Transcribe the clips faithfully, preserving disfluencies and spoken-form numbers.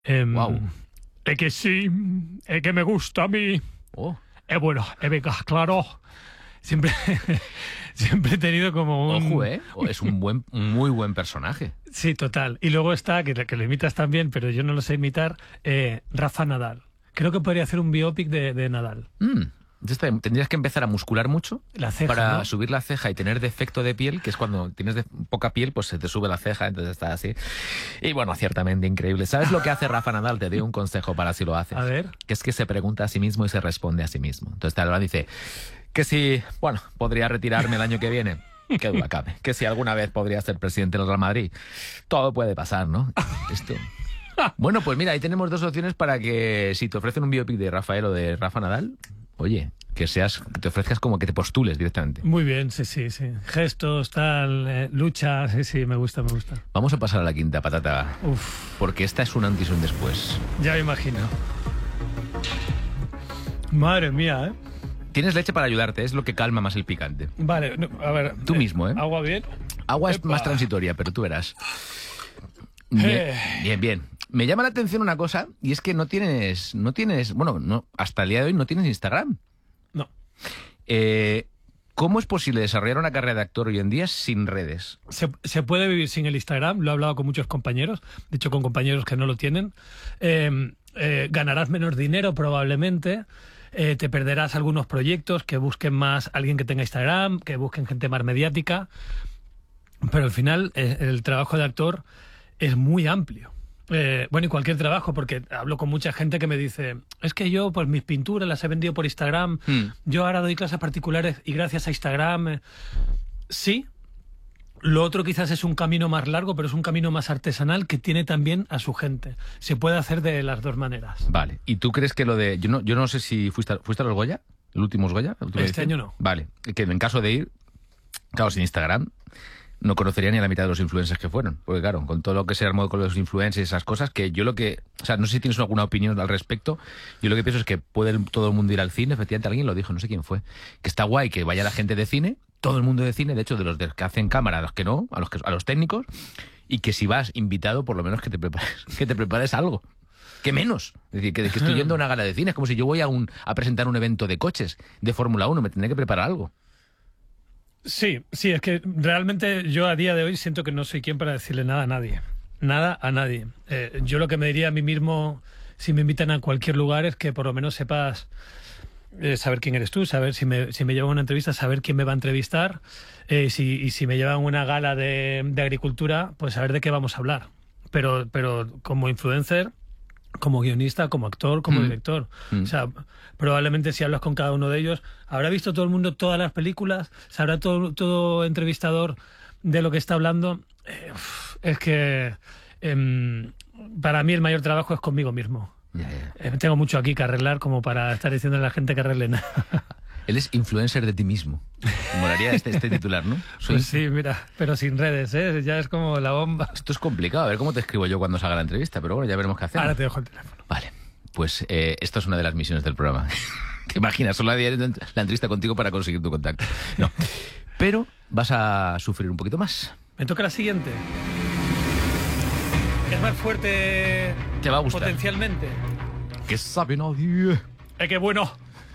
Eh, Wow. Es que sí, es que me gusta a mí. Oh. Es bueno, es venga, claro. Siempre, siempre he tenido como un... Ojo, ¿eh? Oh, es un buen, un muy buen personaje. Sí, total. Y luego está, que, que lo imitas también, pero yo no lo sé imitar, eh, Rafa Nadal. Creo que podría hacer un biopic de, de Nadal. Mm. Entonces te- tendrías que empezar a muscular mucho La ceja, para ¿no? subir la ceja y tener defecto de piel, que es cuando tienes de- poca piel, pues se te sube la ceja, entonces está así. Y bueno, ciertamente increíble. ¿Sabes lo que hace Rafa Nadal? Te doy un consejo para si lo haces. A ver. Que es que se pregunta a sí mismo y se responde a sí mismo. Entonces tal vez dice que si, bueno, podría retirarme el año que viene. Qué duda cabe. Que si alguna vez podría ser presidente del Real Madrid. Todo puede pasar, ¿no? Esto... Bueno, pues mira, ahí tenemos dos opciones para que si te ofrecen un biopic de Rafael o de Rafa Nadal, oye, que seas, que te ofrezcas como que te postules directamente. Muy bien, sí, sí, sí. Gestos, tal, eh, lucha, sí, sí, me gusta, me gusta. Vamos a pasar a la quinta patata, Uf, porque esta es un antes y un después. ya me imagino. Madre mía, ¿eh? Tienes leche para ayudarte, es lo que calma más el picante. Vale, no, a ver. Tú mismo, ¿eh? Agua bien. Agua es Epa. más transitoria, pero tú verás. Bien, Eh. bien, bien. Me llama la atención una cosa, y es que no tienes, no tienes, bueno, no, hasta el día de hoy no tienes Instagram. No. Eh, ¿Cómo es posible desarrollar una carrera de actor hoy en día sin redes? Se, se puede vivir sin el Instagram, lo he hablado con muchos compañeros, de hecho con compañeros que no lo tienen. Eh, eh, ganarás menos dinero probablemente, eh, te perderás algunos proyectos que busquen más alguien que tenga Instagram, que busquen gente más mediática, pero al final eh, el trabajo de actor es muy amplio. Eh, bueno, y cualquier trabajo, porque hablo con mucha gente que me dice, es que yo pues mis pinturas las he vendido por Instagram, Hmm. yo ahora doy clases particulares y gracias a Instagram... eh, sí, lo otro quizás es un camino más largo, pero es un camino más artesanal que tiene también a su gente. Se puede hacer de las dos maneras. Vale. ¿Y tú crees que lo de... Yo no, yo no sé si fuiste a, ¿fuiste a los Goya? ¿El último Goya? ¿La última Este edición? año no. Vale. Que en caso de ir, claro, sin Instagram, no conocería ni a la mitad de los influencers que fueron. Porque claro, con todo lo que se armó con los influencers y esas cosas, que yo lo que... O sea, no sé si tienes alguna opinión al respecto. Yo lo que pienso es que puede todo el mundo ir al cine. Efectivamente, alguien lo dijo, no sé quién fue. Que está guay que vaya la gente de cine, todo el mundo de cine, de hecho, de los de que hacen cámara, a los que no, a los, que, a los técnicos, y que si vas invitado, por lo menos que te prepares, que te prepares algo. ¿Qué menos? Es decir, que, que estoy yendo a una gala de cine. Es como si yo voy a, un, a presentar un evento de coches, de Fórmula uno, me tendré que preparar algo. Sí, sí, es que realmente yo a día de hoy siento que no soy quien para decirle nada a nadie. Nada a nadie. Eh, yo lo que me diría a mí mismo si me invitan a cualquier lugar es que por lo menos sepas eh, saber quién eres tú, saber si me, si me llevan a una entrevista, saber quién me va a entrevistar, eh, si, y si me llevan a una gala de, de agricultura, pues saber de qué vamos a hablar. Pero, pero como influencer, como guionista, como actor, como Mm. director. Mm. O sea, probablemente si hablas con cada uno de ellos, habrá visto todo el mundo todas las películas, sabrá todo, todo entrevistador de lo que está hablando. Eh, uf, es que em, para mí el mayor trabajo es conmigo mismo. Ya, ya. Eh, tengo mucho aquí que arreglar como para estar diciendo a la gente que arregle nada. Él es influencer de ti mismo. Me molaría este, este titular, ¿no? Soy- Pues sí, mira, pero sin redes, ¿eh? Ya es como la bomba. Esto es complicado. A ver cómo te escribo yo cuando salga la entrevista, pero bueno, ya veremos qué hacemos. Ahora te dejo el teléfono. Vale, pues eh, esta es una de las misiones del programa. ¿Te imaginas? Solo la, la entrevista contigo para conseguir tu contacto. No. Pero vas a sufrir un poquito más. Me toca la siguiente. Es más fuerte Te va a gustar. potencialmente. ¿Qué sabe nadie? Es que bueno.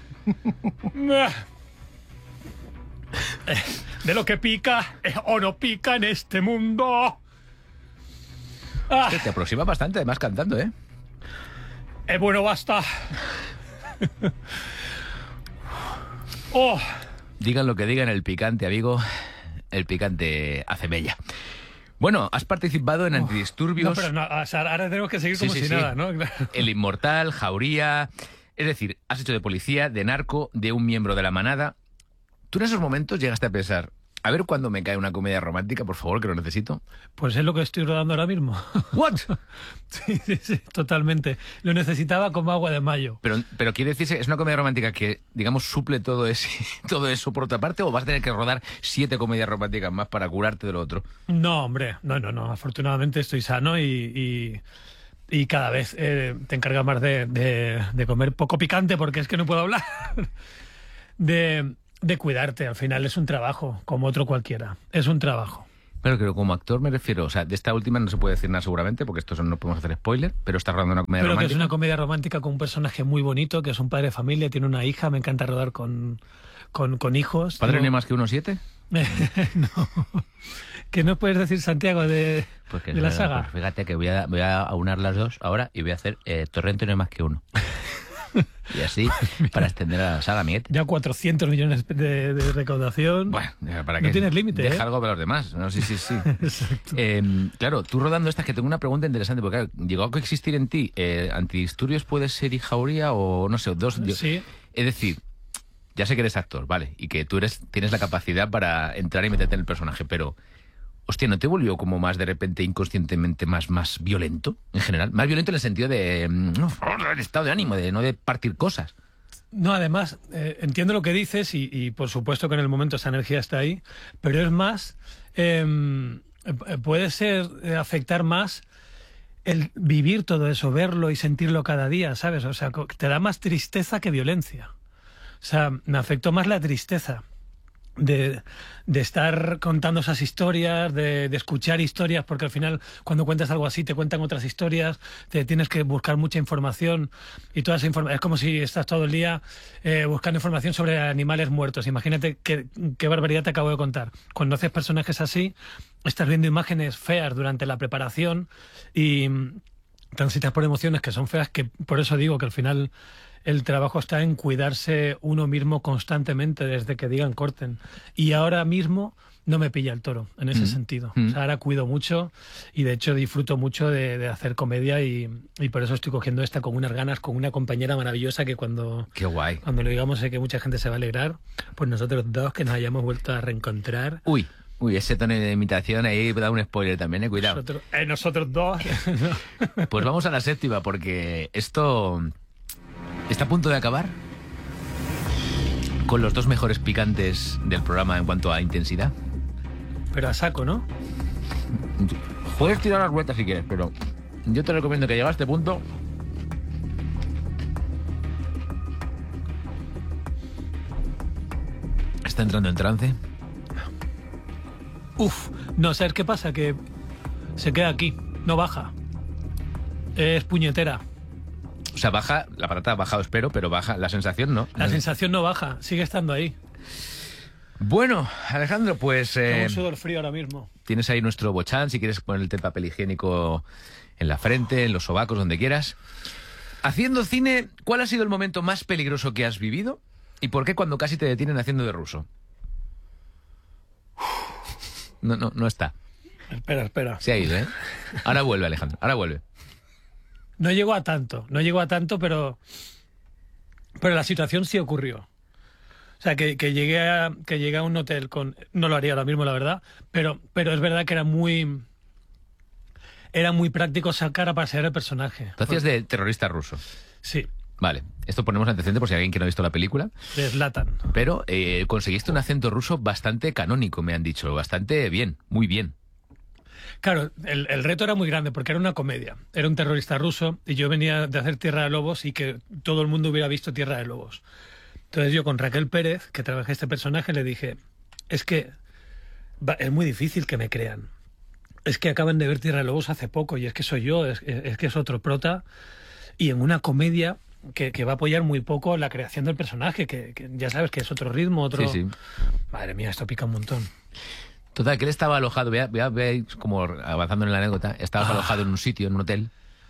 Eh, de lo que pica eh, o no pica en este mundo. Ah, Te aproxima bastante, además cantando, ¿eh? eh, bueno, basta. Oh, Digan lo que digan, el picante, amigo, el picante hace bella. Bueno, has participado en no, Antidisturbios, pero no, o sea, ahora tenemos que seguir Sí, como sí, si sí. nada, ¿no? Claro. El Inmortal, Jauría... Es decir, has hecho de policía, de narco, de un miembro de la manada. ¿Tú en esos momentos llegaste a pensar, a ver cuándo me cae una comedia romántica, por favor, que lo necesito? Pues es lo que estoy rodando ahora mismo. ¿What? Sí, sí, sí, totalmente. Lo necesitaba como agua de mayo. Pero, pero quiere decirse, ¿es una comedia romántica que, digamos, suple todo, ese, todo eso por otra parte o vas a tener que rodar siete comedias románticas más para curarte de lo otro? No, hombre, no, no, no. Afortunadamente estoy sano y, y, y cada vez eh, te encargas más de, de, de comer poco picante porque es que no puedo hablar. De, de cuidarte. Al final es un trabajo, como otro cualquiera. Es un trabajo. Pero que como actor me refiero, o sea, de esta última no se puede decir nada seguramente, porque esto no podemos hacer spoiler, pero está rodando una comedia Pero romántica. que es una comedia romántica con un personaje muy bonito, que es un padre de familia, tiene una hija, me encanta rodar con, con, con hijos. ¿Padre Tengo... no hay más que uno siete? No. ¿Qué nos puedes decir, Santiago, de, Pues que de la saga? Pues fíjate que voy a, voy a aunar las dos ahora y voy a hacer eh, Torrente no hay más que uno. Y así, para extender a la saga, amiguete. Ya cuatrocientos millones de, de recaudación. Bueno, ¿para no qué? tienes límite, Deja ¿eh? algo para los demás. No, sí, sí, sí. Exacto. Eh, claro, tú rodando estas, que tengo una pregunta interesante, porque claro, ¿llegó a coexistir en ti eh, antidisturbios puede ser y jauría o no sé, dos? Sí. Es decir, ya sé que eres actor, vale, y que tú eres tienes la capacidad para entrar y meterte en el personaje, pero... Hostia, ¿no te volvió como más de repente inconscientemente más, más violento en general? Más violento en el sentido de... No, el estado de ánimo, de no de partir cosas. No, además, eh, entiendo lo que dices y, y por supuesto que en el momento esa energía está ahí, pero es más, eh, puede ser eh, afectar más el vivir todo eso, verlo y sentirlo cada día, ¿sabes? O sea, te da más tristeza que violencia. O sea, me afectó más la tristeza. De, de estar contando esas historias, de, de escuchar historias, porque al final cuando cuentas algo así te cuentan otras historias, te tienes que buscar mucha información y toda esa información, es como si estás todo el día eh, buscando información sobre animales muertos. Imagínate qué, qué barbaridad te acabo de contar. Cuando haces personajes así, estás viendo imágenes feas durante la preparación y transitas por emociones que son feas, que por eso digo que al final... El trabajo está en cuidarse uno mismo constantemente desde que digan corten. Y ahora mismo no me pilla el toro en ese mm. sentido. Mm. O sea, ahora cuido mucho y de hecho disfruto mucho de, de hacer comedia y, y por eso estoy cogiendo esta con unas ganas, con una compañera maravillosa que cuando, Qué guay. cuando lo digamos sé que mucha gente se va a alegrar. Pues nosotros dos que nos hayamos vuelto a reencontrar. Uy. Uy, ese tono de imitación ahí da un spoiler también, eh, cuidado. Nosotros, eh, nosotros dos. Pues vamos a la séptima porque esto... Está a punto de acabar con los dos mejores picantes del programa en cuanto a intensidad. Pero a saco, ¿no? Puedes tirar las vueltas si quieres, pero yo te recomiendo que llegue a este punto. Está entrando en trance. Uf, no, ¿sabes qué pasa? Que se queda aquí, no baja. Es puñetera. O sea, baja, la patata ha bajado, espero, pero baja, la sensación no. La sensación no baja, sigue estando ahí. Bueno, Alejandro, pues... Eh, Tengo un sudor frío ahora mismo. Tienes ahí nuestro bochán, si quieres ponerte el papel higiénico en la frente, en los sobacos, donde quieras. Haciendo cine, ¿cuál ha sido el momento más peligroso que has vivido? ¿Y por qué cuando casi te detienen haciendo de ruso? No, no, no está. Espera, espera. Se ha ido, ¿eh? Ahora vuelve, Alejandro, ahora vuelve. No llegó a tanto, no llegó a tanto, pero, pero la situación sí ocurrió. O sea, que, que, llegué a, que llegué a un hotel con... No lo haría ahora mismo, la verdad, pero, pero es verdad que era muy... Era muy práctico sacar a pasear el personaje. ¿Tú hacías de terrorista ruso? Sí. Vale, esto ponemos antecedente por si hay alguien que no ha visto la película. De Zlatan. Pero eh, conseguiste un acento ruso bastante canónico, me han dicho. Bastante bien, muy bien. Claro, el, el reto era muy grande porque era una comedia. Era un terrorista ruso y yo venía de hacer Tierra de Lobos y que todo el mundo hubiera visto Tierra de Lobos. Entonces yo con Raquel Pérez, que trabajé este personaje, le dije, es que va, es muy difícil que me crean. Es que acaban de ver Tierra de Lobos hace poco y es que soy yo, es, es que es otro prota. Y en una comedia que, que va a apoyar muy poco la creación del personaje, que, que ya sabes que es otro ritmo, otro... Sí, sí. Madre mía, esto pica un montón. Total, que él estaba alojado, vea, vea, vea como avanzando en la anécdota, estabas ah. alojado en un sitio, en un hotel.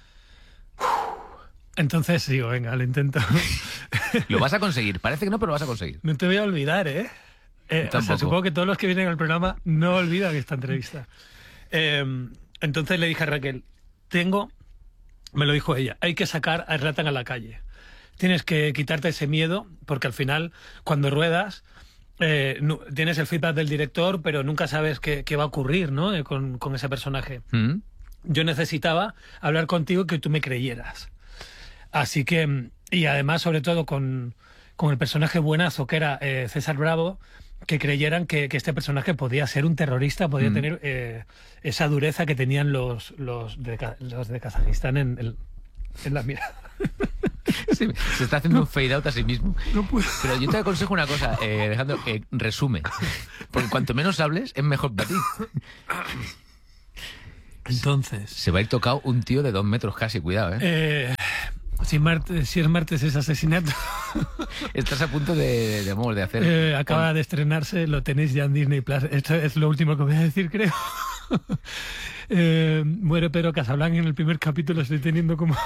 Entonces digo, venga, lo intento. Lo vas a conseguir, parece que no, pero lo vas a conseguir. No te voy a olvidar, ¿eh? eh o sea, supongo que todos los que vienen al programa no olvidan esta entrevista. Eh, entonces le dije a Raquel, tengo, me lo dijo ella, hay que sacar a Zlatan a la calle. Tienes que quitarte ese miedo, porque al final, cuando ruedas... Eh, no, tienes el feedback del director, pero nunca sabes qué, qué va a ocurrir, ¿no? Eh, con, con ese personaje. Mm. Yo necesitaba hablar contigo y que tú me creyeras. Así que, y además, sobre todo, con, con el personaje buenazo que era eh, César Bravo, que creyeran que, que este personaje podía ser un terrorista, podía mm. tener eh, esa dureza que tenían los, los, de, los de Kazajistán en, en, en la mirada. Sí, se está haciendo no, un fade out a sí mismo. No puedo. Pero yo te aconsejo una cosa, eh, Alejandro, eh, resume. Porque cuanto menos hables, es mejor para ti. Entonces... Se va a ir tocado un tío de dos metros casi, cuidado, ¿eh? eh si, martes, si es martes es asesinato. Estás a punto de, de, amor, de hacer... Eh, acaba de estrenarse, lo tenéis ya en Disney Plus. Esto es lo último que voy a decir, creo. eh, muere Pedro Casablanca en el primer capítulo, estoy teniendo como...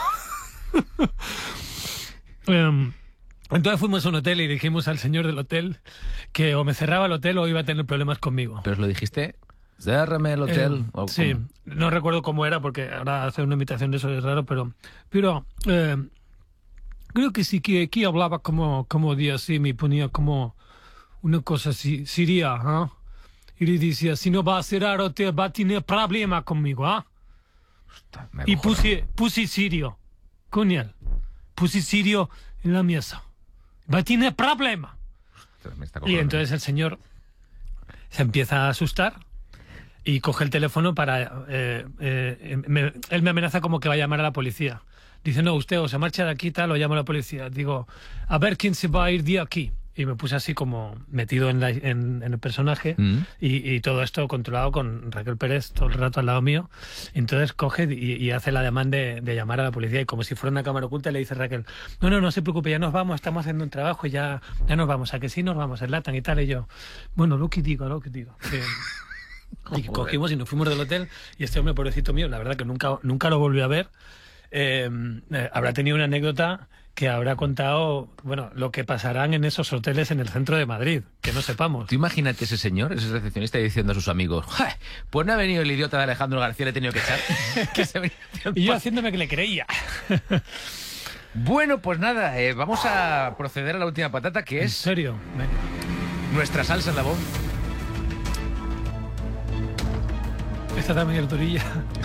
um, entonces fuimos a un hotel y dijimos al señor del hotel que o me cerraba el hotel o iba a tener problemas conmigo. ¿Pero os lo dijiste? Cérrame el hotel. Eh, ¿O sí, cómo? No recuerdo cómo era porque ahora hacer una imitación de eso es raro, pero, pero eh, creo que sí que aquí hablaba como, como día así, me ponía como una cosa así, siria, ¿eh? Y le decía, si no va a cerrar hotel va a tener problema conmigo, ¿ah? ¿eh? Y puse, puse sirio con él, puse sirio en la mesa, va a tener problema. Y entonces el señor se empieza a asustar y coge el teléfono para... Eh, eh, me, él me amenaza como que va a llamar a la policía. Dice, no, usted o se marcha de aquí tal o llamo a la policía. Digo, a ver quién se va a ir de aquí. Y me puse así como metido en, la, en, en el personaje mm. y, y todo esto controlado con Raquel Pérez todo el rato al lado mío. Entonces coge y, y hace la demanda de, de llamar a la policía y como si fuera una cámara oculta le dice Raquel, no, no, no se preocupe, ya nos vamos, estamos haciendo un trabajo y ya, ya nos vamos, a que sí nos vamos, enlatan y tal. Y yo, bueno, lo que digo, lo que digo. Que, y cogimos y nos fuimos del hotel y este hombre, pobrecito mío, la verdad que nunca, nunca lo volví a ver. Eh, eh, habrá tenido una anécdota que habrá contado, bueno, lo que pasarán en esos hoteles en el centro de Madrid, que no sepamos. Tú imagínate ese señor, ese recepcionista diciendo a sus amigos, pues no ha venido el idiota de Alejandro García, le he tenido que echar. que se y yo haciéndome que le creía. Bueno, pues nada, eh, vamos a proceder a la última patata, que es... ¿En serio? Nuestra salsa en la voz. Esta también es torilla.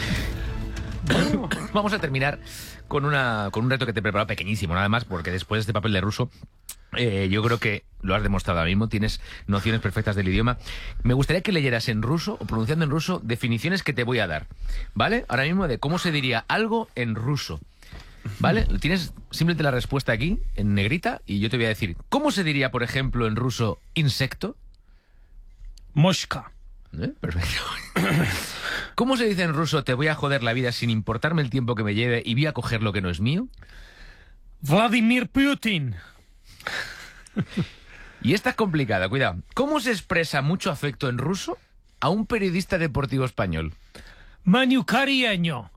Vamos a terminar con, una, con un reto que te he preparado pequeñísimo, nada más, porque después de este papel de ruso, eh, yo creo que lo has demostrado ahora mismo, tienes nociones perfectas del idioma. Me gustaría que leyeras en ruso, o pronunciando en ruso, definiciones que te voy a dar, ¿vale? Ahora mismo de cómo se diría algo en ruso, ¿vale? Tienes simplemente la respuesta aquí, en negrita, y yo te voy a decir, ¿cómo se diría, por ejemplo, en ruso, insecto? Mosca. ¿Eh? Perfecto. ¿Cómo se dice en ruso te voy a joder la vida sin importarme el tiempo que me lleve y voy a coger lo que no es mío? Vladimir Putin. Y esta es complicada, cuidado. ¿Cómo se expresa mucho afecto en ruso a un periodista deportivo español? Manu Carreño.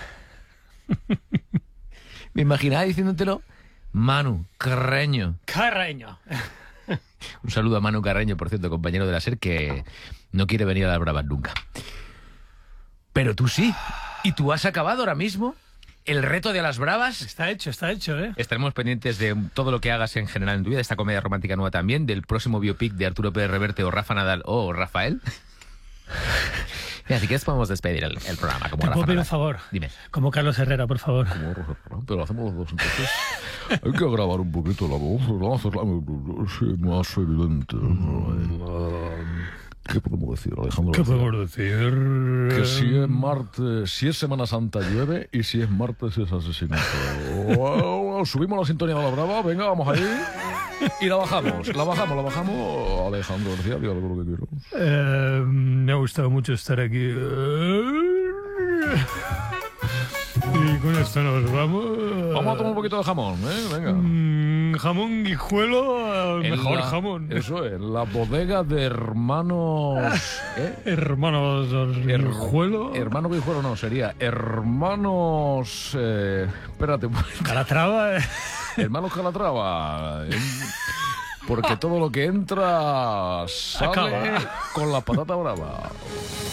Me imaginaba diciéndotelo Manu Carreño. Carreño. Un saludo a Manu Carreño, por cierto, compañero de la SER, que no quiere venir a dar bravas nunca. Pero tú sí. Y tú has acabado ahora mismo el reto de las bravas. Está hecho, está hecho, ¿eh? Estaremos pendientes de todo lo que hagas en general en tu vida, de esta comedia romántica nueva también, del próximo biopic de Arturo Pérez Reverte o Rafa Nadal o Rafael. Y así que podemos despedir el, el programa. Como ¿Te Rafa puedo pedir Nadal. un favor? Dime. Como Carlos Herrera, por favor. Como pero hacemos los dos entonces. Hay que grabar un poquito la voz, vamos a hacerla más evidente. ¿Qué podemos decir, Alejandro? ¿Qué podemos decir? Que si es martes, si es Semana Santa llueve y si es martes es asesinato. Wow, subimos la sintonía de la brava, venga, vamos ahí. Y la bajamos, la bajamos, la bajamos. Alejandro García, diga lo que quiero. Eh, me ha gustado mucho estar aquí. Y con esto nos vamos. Vamos a tomar un poquito de jamón, ¿eh? Venga. Mm, jamón guijuelo, el mejor la, jamón. Eso es, la bodega de hermanos... ¿eh? Hermanos guijuelo. Her, hermano guijuelo no, sería hermanos... Eh, espérate. Calatrava. Eh. Hermanos Calatrava. Eh, porque todo lo que entra sale Acaba. con la patata brava.